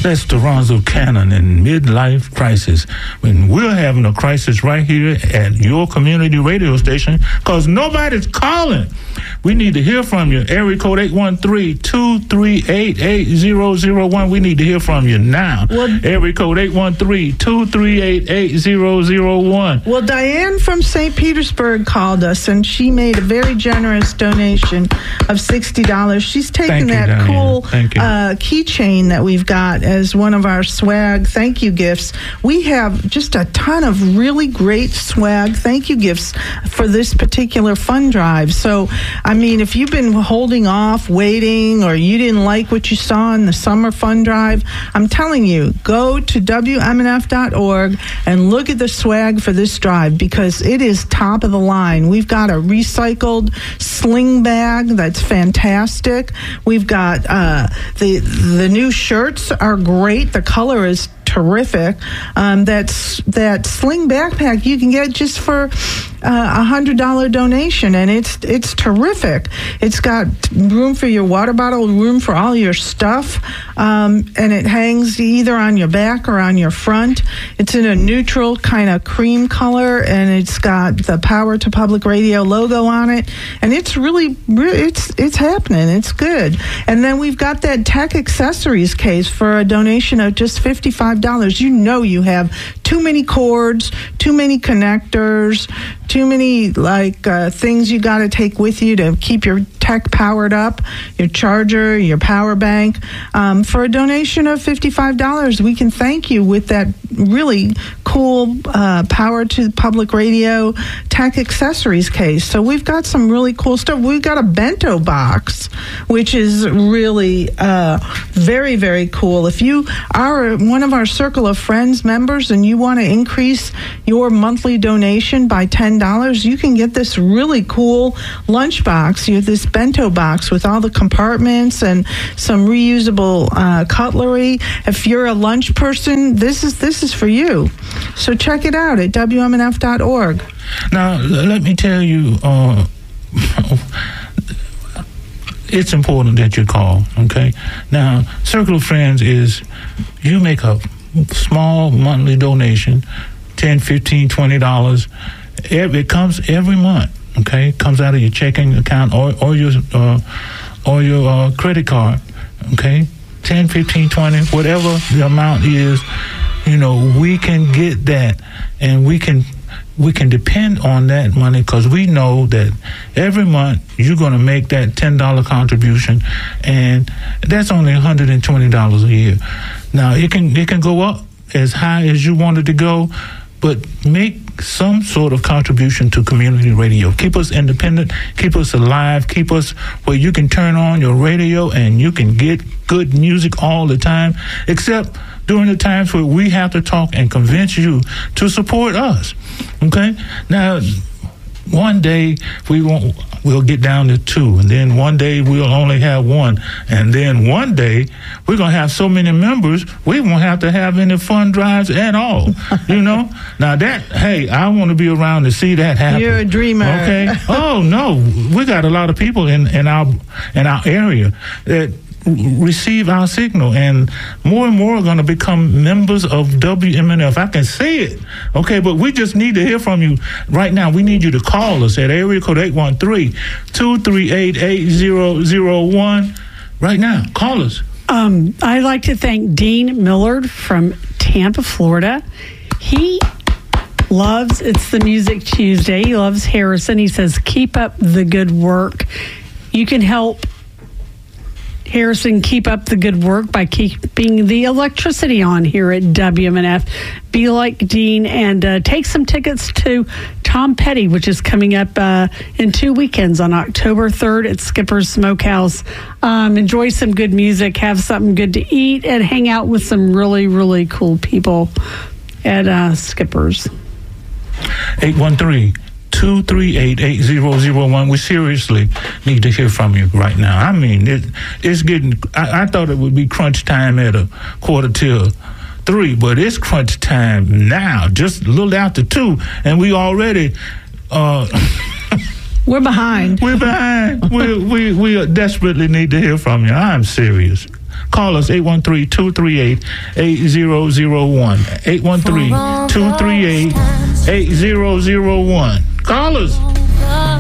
That's Toronzo Cannon in Midlife Crisis. When we're having a crisis right here at your community radio station because nobody's calling. We need to hear from you. Area code 813-238-8001. We need to hear from you now. Area code 813-238-8001. Well, Diane from St. Petersburg called us, and she made a very generous donation of $60. She's taken that cool keychain that we've got as one of our swag thank you gifts. We have just a ton of really great swag thank you gifts for this particular fund drive. So, I mean, if you've been holding off, waiting, or you didn't like what you saw in the summer fund drive, I'm telling you, go to WMNF.org and look at the swag for this drive because it is top of the line. We've got a recycled sling bag that's fantastic. We've got the new shirts are great. The color is terrific. That sling backpack you can get just for $100 donation, and it's terrific. It's got room for your water bottle, room for all your stuff, and it hangs either on your back or on your front. It's in a neutral kind of cream color, and it's got the Power to Public Radio logo on it, and it's really it's happening. It's good. And then we've got that tech accessories case for a donation of just $55. You know you have too many cords, too many connectors, too many things you got to take with you to keep your tech powered up, your charger, your power bank. For a donation of $55, we can thank you with that really cool Power to Public Radio tech accessories case. So we've got some really cool stuff. We've got a bento box, which is really very, very cool. If you are one of our Circle of Friends members and you want to increase your monthly donation by $10, you can get this really cool lunch box. You have this bento box with all the compartments and some reusable cutlery. If you're a lunch person, this is for you. So check it out at WMNF.org. Now, let me tell you, it's important that you call, okay? Now, Circle of Friends is you make a small monthly donation, $10, $15, $20. It comes every month, okay? It comes out of your checking account or your credit card, okay? 10, 15, 20, whatever the amount is, you know, we can get that, and we can depend on that money because we know that every month you're going to make that $10 contribution, and that's only $120 a year. Now, it can go up as high as you want it to go, but make some sort of contribution to community radio. Keep us independent, keep us alive, keep us where you can turn on your radio and you can get good music all the time, except during the times where we have to talk and convince you to support us. Okay? Now, one day we'll get down to 2, and then one day we'll only have 1, and then one day we're going to have so many members we won't have to have any fund drives at all. You know? Now I want to be around to see that happen. You're a dreamer. Okay? Oh no, we got a lot of people in our area that receive our signal, and more are going to become members of WMNF. I can say it, okay, but we just need to hear from you right now. We need you to call us at area code 813-238-8001 right now. Call us. I'd like to thank Dean Millard from Tampa, Florida. He loves It's the Music Tuesday. He loves Harrison. He says, keep up the good work. You can help Harrison keep up the good work by keeping the electricity on here at WMNF. Be like Dean and take some tickets to Tom Petty, which is coming up in 2 weekends on October 3rd at Skipper's Smokehouse. Enjoy some good music, have something good to eat, and hang out with some really, really cool people at Skipper's. 813-238-8001. We seriously need to hear from you right now. I mean, it's getting, I thought it would be crunch time at 2:45, but it's crunch time now, just a little after 2, and we already we're behind. We're behind. We desperately need to hear from you. I'm serious. Call us 813-238-8001. 813-238-8001. Call us.